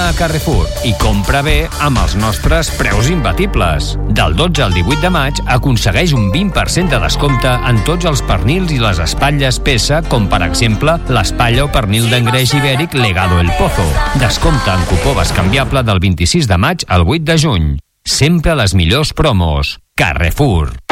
a Carrefour i compra bé amb els nostres preus imbatibles. Del 12 al 18 de maig aconsegueix un 20% de descompte en tots els pernils i les espatlles peça, com per exemple l'espatlla o pernil d'engreix ibèric Legado El Pozo. Descompte en cupó bescanviable del 26 de maig al 8 de juny. Sempre les millors promos. Carrefour.